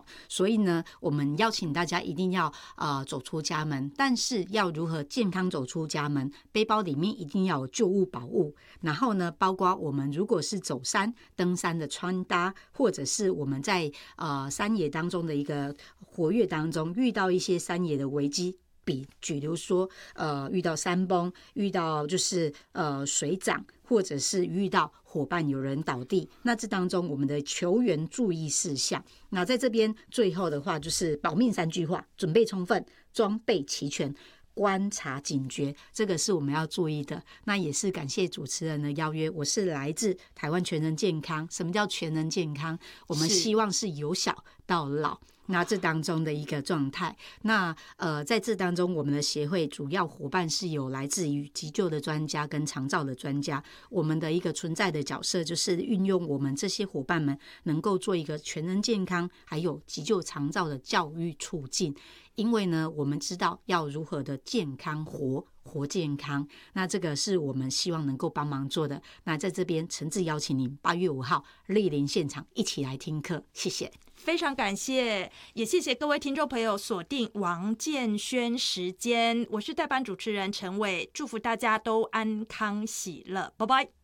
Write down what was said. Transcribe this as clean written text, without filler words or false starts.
所以呢，我们邀请大家一定要走出家门，但是要如何健康走出家门？背包里面一定要有救物宝物，然后呢，包括我们如果是走山、登山的穿搭，或者是我们在山野当中的一个活跃当中遇到一些山野的危机。举如说，遇到山崩，遇到就是水涨，或者是遇到伙伴有人倒地，那这当中我们的求援注意事项。那在这边最后的话，就是保命3句话：准备充分，装备齐全。观察警觉，这个是我们要注意的。那也是感谢主持人的邀约，我是来自台湾全人健康。什么叫全人健康？我们希望是由小到老。那这当中的一个状态，那在这当中，我们的协会主要伙伴是有来自于急救的专家跟长照的专家。我们的一个存在的角色，就是运用我们这些伙伴们，能够做一个全人健康，还有急救长照的教育促进。因为呢，我们知道要如何的健康活健康，那这个是我们希望能够帮忙做的。那在这边诚挚邀请您8月5号莅临现场，一起来听课，谢谢。 非常感谢，也谢谢各位听众朋友锁定王建轩时间，我是代班主持人陈伟，祝福大家都安康喜乐，拜拜。